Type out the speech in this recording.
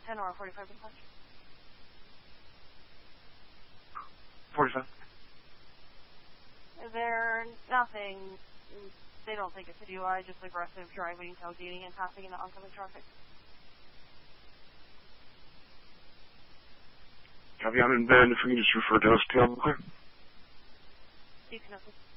10 or 45 dispatch? 45. They're nothing. They don't think it's a DUI, just aggressive driving, tailgating, and passing into oncoming traffic. Copy, I'm in bed. If we can just refer to us, clear. You can